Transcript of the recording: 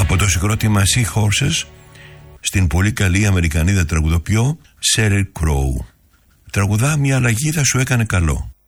από το συγκρότημα Seahorses στην πολύ καλή Αμερικανίδα τραγουδοποιό Sheryl Crow. Τραγουδά «Μια αλλαγή θα σου έκανε καλό».